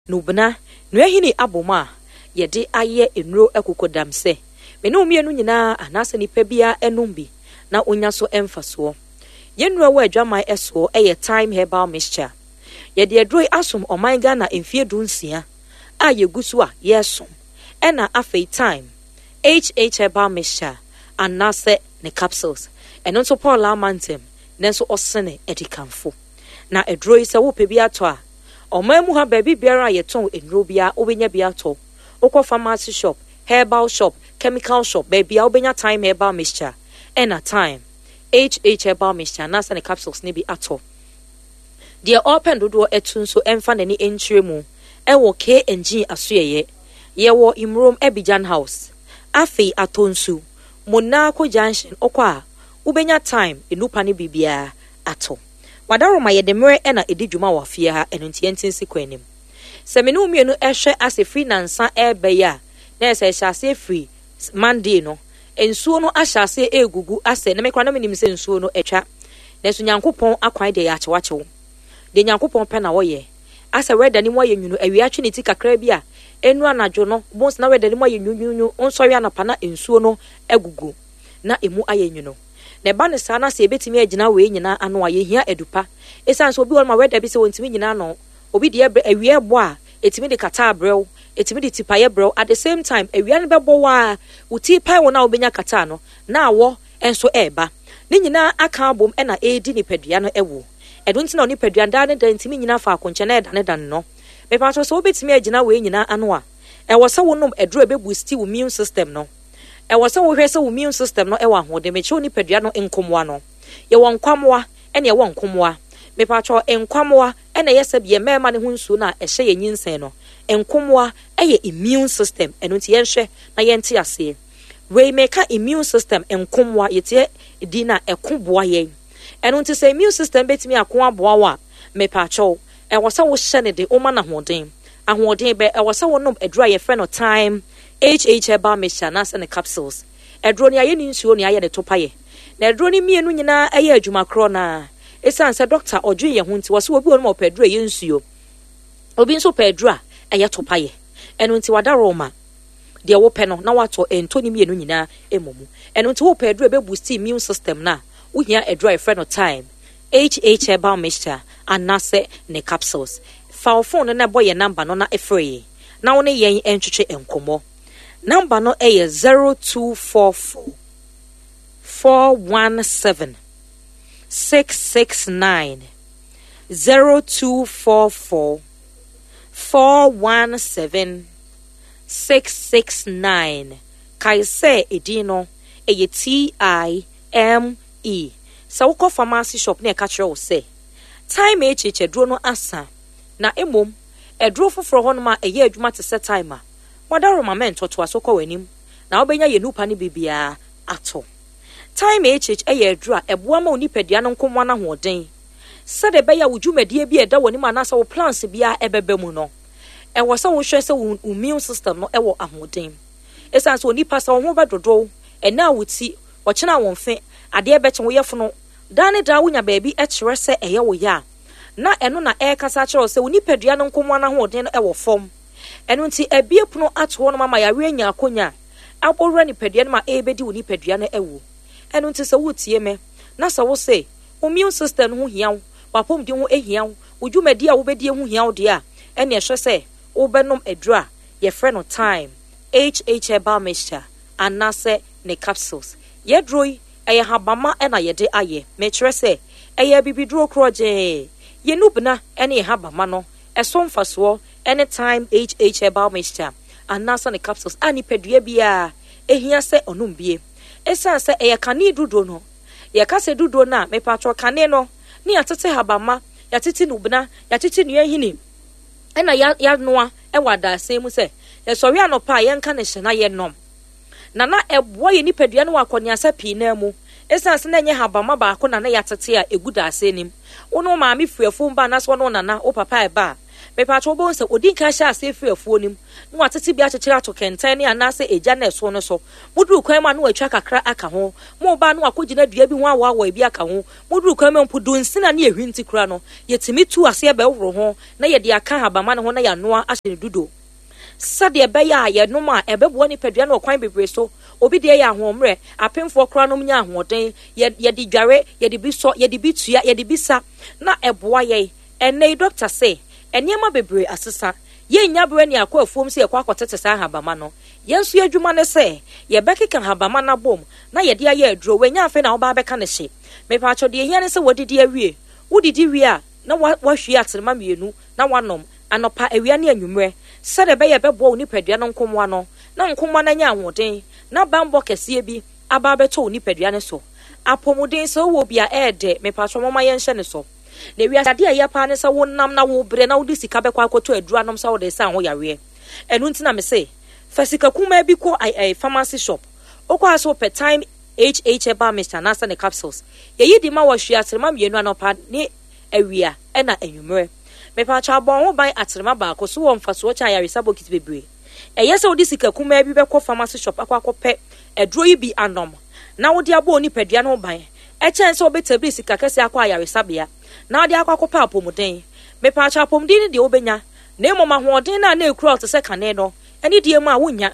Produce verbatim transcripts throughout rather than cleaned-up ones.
Nubna, Nwehini Aboma, Yede aye enro ekokodam se. Menu mienu nyina anase nipa bia enumbi na onya so emfaso. Yenro wa adwama eso eye time herbal mixture. Yede adroi asom omanga na emfie dunsia a yegusu a yesom. Ena afei time H H herbal mixture anase ne capsules. Eno so Paul amantem nenso osene edikanfo. Na adroi se wo pebi ato a Omamu ha baby biara yeton enro bia obenya bia to. Okwa pharmacy shop, herbal shop, chemical shop, baby obenya time herbal mixture. Ena time H H herbal mixture na se ne capsules ne bi ato. De open dodo etun so emfa nani enchire mu. Ewo K and G asoyeye. Yewo Imrom Abidjan House. Afi atonsu. Monaco Junction okwa ubenya time enupa ne bibia ato. Wadaroma ye demre ena edidwuma wafia ha enuntientinsi kwanim. Semenu mienu ehwe ase free nansa ebe ya na ese hyase free Monday no. Ensuo no ahyase egugu ase na mekwa na menim se ensuo no etwa. Na so Nyankopon akwan de ya achewachewo. De Nyankopon pe na wo ye. Ase weda ni mo ye nwunu awi atwe ne ti kakra bi a enu anadwo no bons na weda ni mo ye nwunu onsori anapa na ensuo no egugu na emu aye nwunu. Ne ba ne sa na se ebetimi agina we nyina ano aye hia edupa esan so obi won ma weda bi se wontimi nyina no obi de awie ebo a etimi de kata abrew etimi de tipaye brew at the same time awie ne bebo wa uti pai wona obenya kata no na awo enso eba ne nyina aka abom e na edi ni padua no ewo edo ntina oni padua nda ne da ntimi nyina fa akonche na eda ne da no me pa so obetimi agina we nyina ano a e wo se wonom edro be boost wo immune system no e wo se wo hwese wo immune system no e wa hode me che oni padua no enkomwa no ye won kwamwa ene ye won komwa me pa cho enkwamwa ene ye sabie mema ne hunsu na ehye ye nyinsen no enkomwa eye immune system eno nti ye hwe na ye nte ase we make immune system enkomwa yete di na ekoboa ye eno nti say immune system betimi akon aboa wa me pa cho e wo se wo hye ne de o ma na hoden ahoden be e wo se wonom adura ye fe no time H H herbal mixture na se ne capsules edro ne aye ni nsuo ne aye ne topaye na edro ne mienu nyina aye adwuma kro na esan se doctor odwe ye ho nti wose obi won ma pedro ye nsuo obi nso pedro a eye topaye eno nti wadaroma de wo pe no na wato ento ne mienu nyina emomu eno nti wo pedro be boost immune system na wo hia edro e friend no time H H herbal mixture anase ne capsules fa phone na boy number no na efree na wo ne yen entwetwe enkomo number no eye zero two four four four one seven six six nine zero two four four four one seven six six nine. Kaise edino eye T I M E. Sa woko pharmacy shop ne catch you say time H H edro no asa na emom edro foforo ho no ma eye adwuma te set timer wadaro ma men toto asokọ wanim na obenya ye nupa ne bibia ato time H H eye edro a eboa ma onipadua no nkomwa na hoden se de be ya wudwumadie bi eda woni ma na sa wo plans bia ebebe mu no e wo se wo hwe se wo immune system no e wo ahoden esan so onipa sa wo ho bedodo e na wuti wo kina won fe ade ebeche wo yefo no dane da wunya baabi e kire se eye wo ya na eno na e kasa kire se onipadua no nkomwa na hoden no e wo fom eno nti ebie puno ato no mama ya we nya akonya abowra ni padua no ma ebedi onipadua no ewo eno nti se wutie me na se wo se immune system ho hiaw wapom di ho ehiaw wudwumadi a wobedi ho hiaw de a ene ehwe se wobenom adura ye frɛ no time H H herbal mixture anase ne capsules ye droi eye habama ena ye de aye me kyerɛ se eye bibiduro kroje ye nubna ene habama no ɛso mfaso anytime H H herbal mixture anase ne capsules ani padua bia ehia se onom bie esan se eye kane dudo no ye kase dudo na me patro kane no ni atete habama ya tete nubna ya tete nua hini ena ya ya noa e wada asem se ye sori anopa ye nka ne hyena ye nom na na eboa ye nipadua no akonya sa pii na mu esan se na nye habama ba ko na na ya tete a eguda asenim wono maami fuafo mba na so no na na o papa e ba me pa cho bon se odin ka sha ase fi afuo nim no atete bi akekere ato kenten ne anase eja na eso no so muduru kwan ma no atwa kakra aka ho mo ba no akogina dua bi ho awawa bi aka ho muduru kwan ma mpudu nsina ne ehwinti kura no yetimi tu ase be woro ho na ye de aka habama ne ho na ya noa ahye dudo sade be ya ye no ma ebebo ni padua na okwan bebre so obi de ya ahomre apemfo kura no nya ahoden ye ye di dware ye di bi so ye di bi tua ye di bi sa na eboa ye ene doctor say enema bebre asesa ye nya bre ni akwa afuom se ekwa akotete sa habama no yensu adwuma ne se ye bekeka habama na bom na ye de aye aduro wenya afa na oba beka ne hye me pa cho de ye ne se wodidi awie wodidi wie a na wahwie atrema mienu na wanom anopa awia ne anwumre sade be ye bebo ni padua no nkomwa no na nkomwa na nya ahoden na bambo kese bi aba beto ni padua ne so apomuden so wo bia ede me pa cho mama ye nhye ne so na wi asade aye pa ne se wonam na wo bre na wo di sika be kwa akoto aduru anom sa wo de sa ho yawe enu ntina me se fasika kuma bi ko ai pharmacy shop okwa so per time H H eba Mister Nasa ne capsules ye yi di ma wo hwe atrema mienu anopa ni awia e na anwumre me pa cha bon ho ban atrema ba ko so wo mfa so cha yaresa bokiti bebre e yesa wo di sika kuma bi be ko pharmacy shop akwa akopɛ aduro yi bi anom na wo di abo oni padua no ban e chen so betabli sika kese akwa yaresa bia na di akwa akopɛ apomuden me pa cha apomuden ni de obenya na emoma hoɔden na na ekura ɔte sɛ kane no ɛne die mu a wonya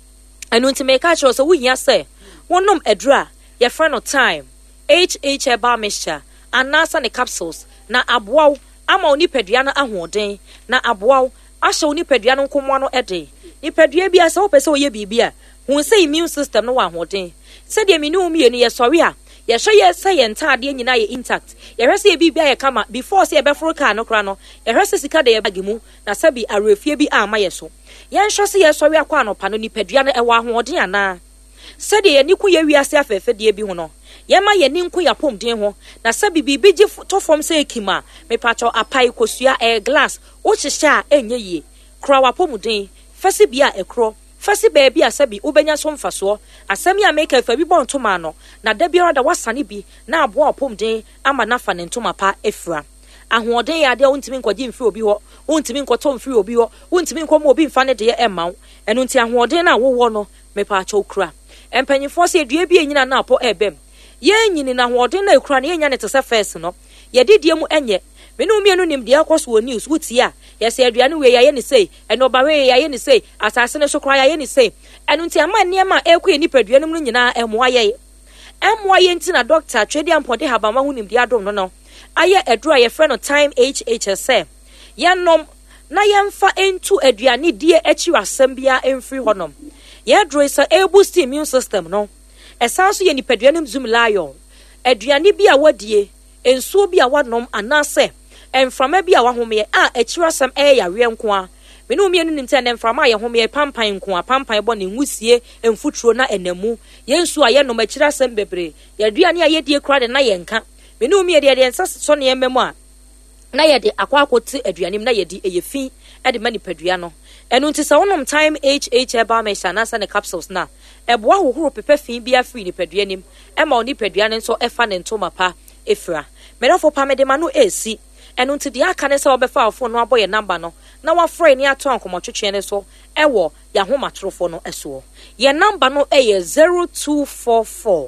ɛno nti me ka kyerɛ sɛ wohia sɛ wonom adura ye friend no time H H eba mixture anasa ne capsules na aboaw ama oni padua no ahoɔden na aboaw ahyɛ oni padua no nkomo no ɛde ni padua bi asa wo pɛ sɛ wo ye bibia hu sɛ immune system no wa ahoɔden sɛ de mini umi enu ye sɔre a ye hwɛ ye sɛ ye ntaade nyina ye intact ye hwɛ sɛ ye bibia ye kama before sɛ ye bɛforo car no kra no ye hwɛ sɛ sika de ye bagimu na sɛ bi arefie bi ama ye so ye nhwɛ sɛ ye sɔre akwa anopa no ni padua no ɛwɔ ahoɔden ana sɛ de ye ni ku ye wiase afɛfɛ de bi ho no ye ma ye ni nku ya pomden ho na sɛ bibi bi gi to fom sɛ ekima me pacho apai kosua e glass wo hyehye a enye yie kra wa pomden fɛsi bia ekro fɛsi ba bia sɛ bi ubenya so mfaso asɛm ya make fa bi bon toma no na da biara da wasane bi na aboa pomden ama na fa ne ntoma pa efra ahoɔden ya de wontimi nkɔgye mfiri obi hɔ wontimi nkɔtɔ mfiri obi hɔ wontimi nkɔmo obi mfa ne de ɛma wo ɛno nti ahoɔden na wowɔ no me pacho kra empanyifo sɛ dua bi enyina na apɔ ɛbɛm ye nyini na hoɔden na ekura na ye nya ne te sɛ first no ye didie mu enye me no mienu nim de akɔso wɔ news wutia ye sɛ aduane we ye ne sei ɛno ba we ye ne sei asase ne so kora ye ne sei ɛno nti ama nneɛma ekɔ ni paduane mu nyina ɛmoa ye ɛmoa ye nti na doctor twedi ampɔde habama hu nim de adom no no aye adura ye frɛ no time H H S ye nom na ye mfa entu aduane die akyi asɛm bia emfiri hɔnom ye aduro sɛ e boost immune system no esanso ye nipaduane zum lion aduane bi a wadie ensuo bi a wanom anase enframa bi a wahome a akirasam e ya we nko a me no mienu nim te na enframa ye home pampan nko a pampan bo ne nwusie emfuturo na enamu ye nsuo a ye nom akirasam bebre ye aduane a ye die kra de na ye nka me no mie de de ensa so ne ememu a na ye de akwa akote aduane na ye di eyefi e de mani padua no enu nti sa wonom time H H eba me shana sa ne capsules na eboa hohoro pepe fin bia free ni padua nim e ma oni padua ne nso efa ne ntoma pa efra merofo pa me de ma no esi enu nti de aka ne se obefa afo no aboye number no na wa frɛ ni ato ankomotwetwe ne so ewo ya homatrofo no eso ye number no eye zero two four four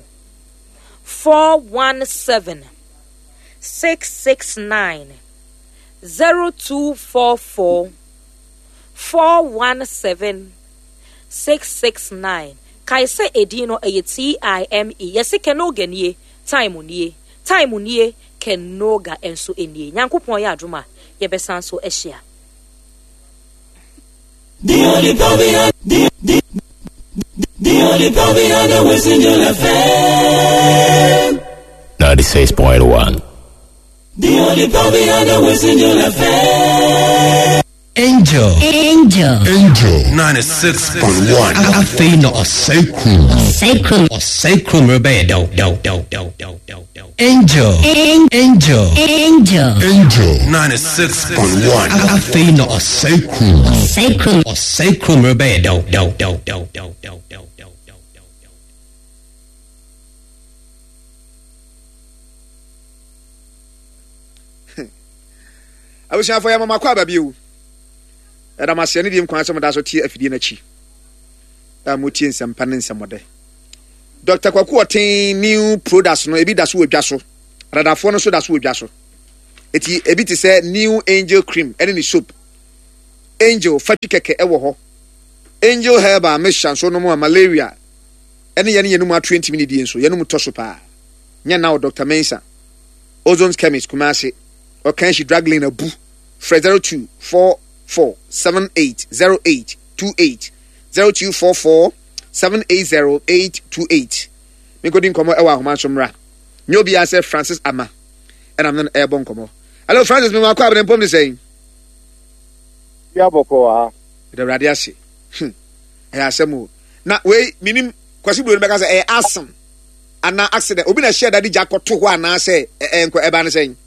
four one seven six six nine zero two four four four one seven six six nine kaise edino eye T I M E yesi kenoga nie time nie time nie kenoga enso enie nyankopon ya adwuma ye besan so ehia the only power the the the only power that was in your F M ninety-six point one the only power that was in your F M Angel. Angel. Angel. ninety-six point one. I feel no sacrum. Sacrum. Sacrum rebellion. Do do do do do do. Angel. Angel. Angel. Angel. ninety-six point one. I feel no sacrum. Sacrum. Sacrum rebellion. Do do do do do do do. I wish I for your mama kwa baby. Era masiani di mkwanso mdaso tie afidi na chi. Da mutie nsempa ne nsemode. Doctor Kwaku oten new products no ebi da so odwa so. Radafo no so da so odwa so. Eti ebi ti say new angel cream ene ni soap. Angel fati keke ewo ho. Angel herba mission so no mo malaria. Ene ye ne ye no ma twenty minutes di enso. Ye no mo to so pa. Nya now Doctor Mensa. Ozone's Chemist Kumasi. Or can she drag lane a boo? Fred zero two four four seven eight zero eight two eight zero two four four seven eight zero eight two eight. Me go din komo ewa homa somra. Nyobi ase Francis Ama. And I'm not airborne komo. Hello Francis, me ma kwa abem pom de saying. Ya boko ah. The radiasi. Hm. E asemu. Na we minim kwasi bro be ka say e asem. Ana accident. Obi na share daddy jakoto ho ana say enko eba ne saying.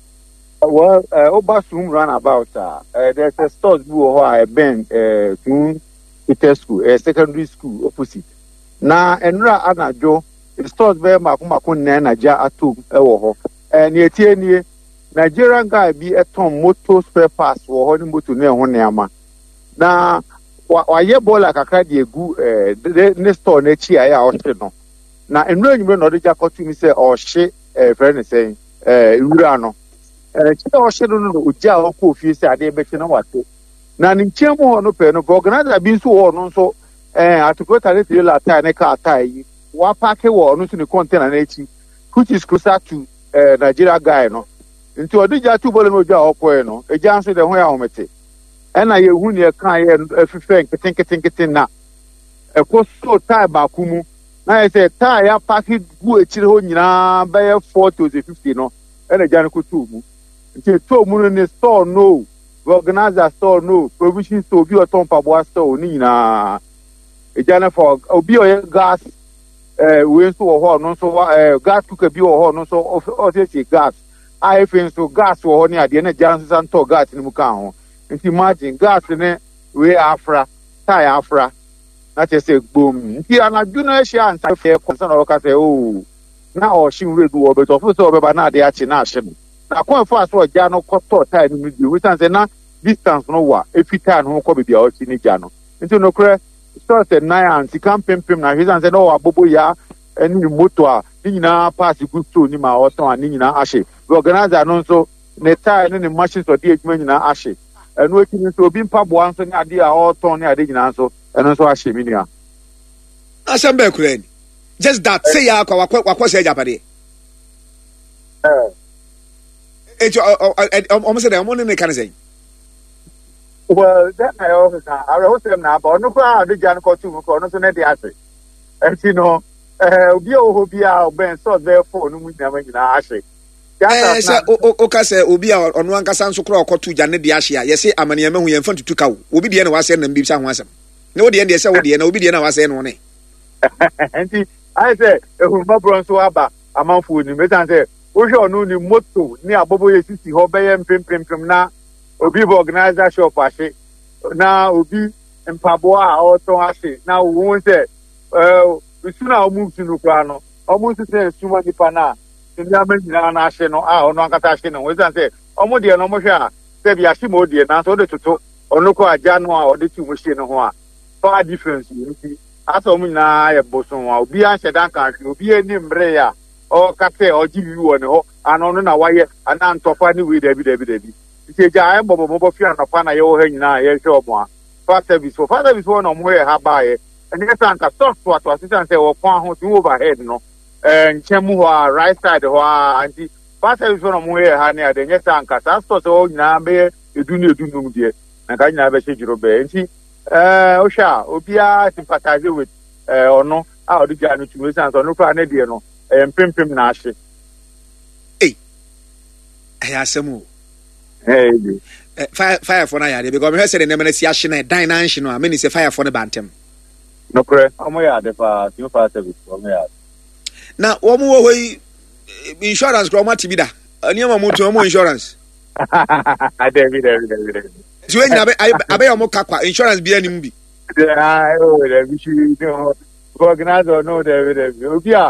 Well, uh, Obasum run about. Uh, there's a stores who are Ben uh, Kun Peter School, a secondary school opposite. Na enra anajo stores be makumako na ja atom ewo ho. Eh ne etie nie Nigerian guy bi eton motor spare parts wo ho ni motor na ho ne ama. Na wa ye bola kakra de egu eh ne store na chi aya o hye no. Na enra nyime no de jakoto mi say o hye eh friend say eh wura no. Eh chite o hye no no oja o ko ofie say ade be na wate. Na ni nchemu ho no pe no organizer bi nso ho no nso eh atukota le tele atai ne ka atai wa park wo no so ne container na echi which is closer to uh, Nigeria guy no nti odija tu bole no ja okoe no eja nso de ho ya homete e na ye hu ne kan ye afife nketen nketen nketen na e ko so tai ba kumu na ye say tai ya park gu echire ho nyina ba ye forty to fifty no e na ja no ko tu mu nti to mu no ne store no organizer store no provision store bi o ton pabo store ni nyina ejana for obi o gas eh we so ho no so eh gas cooker bi ho no so o say gas I think so gas wo ni ade na jan san to gas ni mu kan ho nti imagine gas ne we afra tai afra na che say gbom nti anaju na ehia ansa fe concern o ka say oh na o shin we du obeto fo so obeba na ade achi na ahye no na kon fo aso ja no koto tai ni bi we san say na distance no wa efita no ko bibia o chi ni ja no nti no kre start at nine and you can't pim pim na he say no abobo ya any moto a ni nyina pass good to ni ma o ton ani nyina ahye we organizer no so ne tai ne machines o di edwuma nyina ahye eno ekini so obi mpa boa nso ni ade a o ton ni ade nyina nso eno nso ahye mi nua asembe kurani just that say ya kwa wakwa say japade eh ejo almost say omo ne kan say. Well, that I also say, I also say now, but no kwa ade jan ko tu ko no so na dey ase. And you know, eh obi o obi a ben so therefore no mu nyama nyina ahye. Eh say o ka say obi a ono ankasa nso kro okotu jan ne dey ahye a ye say amane yema hu ye mfa tutu ka wo. Obi de na wa say na mbi sa ho asem. Na wo de na say wo de na obi de na wa say no ne. And I say ehun ma bro nso aba amanfo ni me san say o hwe onu ni moto ni abobo ye sisi ho be ye mpem pem pem na obi bo organizer shop ashe na obi mpabo a oton ashe na wo say eh usuna omu sunu kwa no omu sise suma nipa na ndi amanyina na ashe no a ono akata ashe no we say omu de no mo hwe a se bi ashe mo de na so de toto ono ko aja no a ode tu mo hye no ho a far difference nti asa omu na ye boson a obi an shedan kan obi ani mre ya o kate oji wi wo ne ho ano no na waye ana ntofa ni we dabi dabi dabi ije ja bobo bobo fi anofa na ye wo ha nyina ye hwe omo a fast service for fast service wo no mo ye ha ba ye eni ka tanka soft to to assistant say wo kon ho tin overhead no eh nchemu ho a right side ho a anti fast service wo no mo ye ha ne ade nye tanka sa store so nyina be edu ne edu num de na ka nyina be shejiro be nti eh o sha obi a sympathize with eh ono a odi ja no tuwe san so no kwa ne de no eh mpempem na ahye eh eh asemu eh fire fire for na yade because me say the name na si ahye na dan na ahye no a me ni say fire for ne bantem no kre omo ya de fa team fire service omo ya na omo wo hoyi insurance kro ma tibida ani ma mutu omo insurance David David David so we nyina abe omo kakwa insurance bi anim bi ah oh David you know organizer no David David obi a